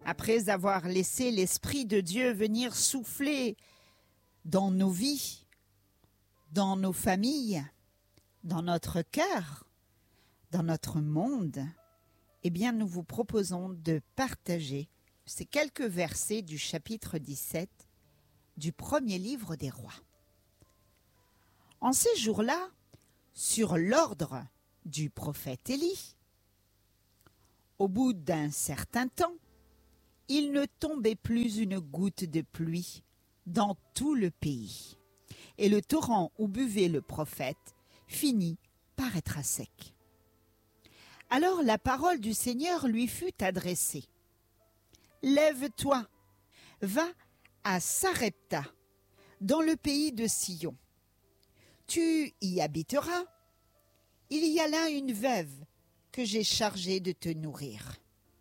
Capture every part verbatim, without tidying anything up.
après avoir laissé l'Esprit de Dieu venir souffler dans nos vies, dans nos familles, dans notre cœur, dans notre monde, eh bien, nous vous proposons de partager ces quelques versets du chapitre dix-sept du premier livre des rois. En ces jours-là, sur l'ordre du prophète Élie, au bout d'un certain temps, il ne tombait plus une goutte de pluie dans tout le pays, et le torrent où buvait le prophète finit par être à sec. Alors la parole du Seigneur lui fut adressée. « Lève-toi, va à Sarepta, dans le pays de Sion. Tu y habiteras. Il y a là une veuve que j'ai chargée de te nourrir. »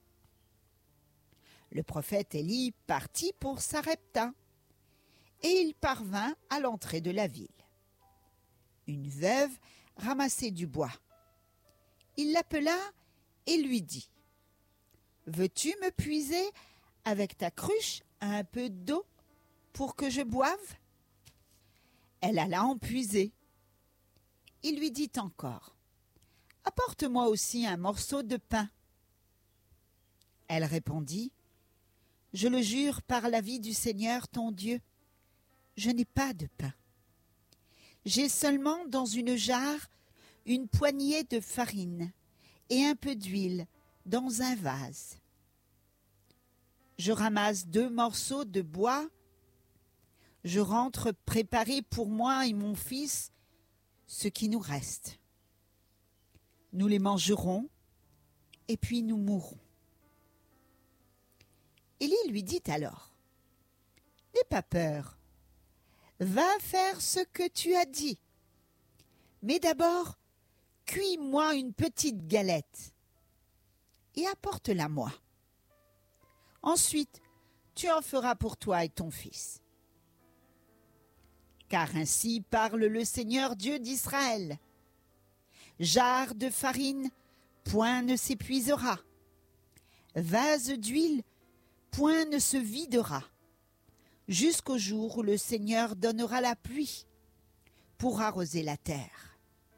Le prophète Élie partit pour Sarepta, et il parvint à l'entrée de la ville. Une veuve ramassait du bois. Il l'appela et lui dit : « Veux-tu me puiser avec ta cruche un peu d'eau pour que je boive ?» Elle alla en puiser. Il lui dit encore : « Apporte-moi aussi un morceau de pain. » Elle répondit : « Je le jure par la vie du Seigneur ton Dieu, je n'ai pas de pain. J'ai seulement dans une jarre une poignée de farine et un peu d'huile dans un vase. Je ramasse deux morceaux de bois. Je rentre préparer pour moi et mon fils ce qui nous reste. Nous les mangerons et puis nous mourrons. » Élie lui dit alors : « N'aie pas peur, va faire ce que tu as dit. Mais d'abord, cuis-moi une petite galette et apporte-la-moi. Ensuite, tu en feras pour toi et ton fils. Car ainsi parle le Seigneur Dieu d'Israël. Jarre de farine, point ne s'épuisera. Vase d'huile, point ne se videra, jusqu'au jour où le Seigneur donnera la pluie pour arroser la terre. »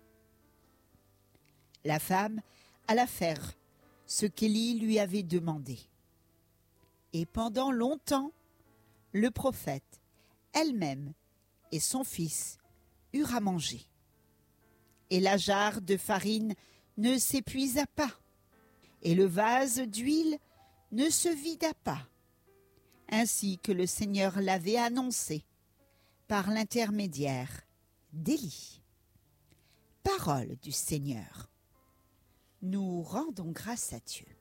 La femme alla faire ce qu'Élie lui avait demandé. Et pendant longtemps, le prophète, elle-même et son fils eurent à manger. Et la jarre de farine ne s'épuisa pas, et le vase d'huile ne se vida pas, ainsi que le Seigneur l'avait annoncé par l'intermédiaire d'Élie. Parole du Seigneur. Nous rendons grâce à Dieu.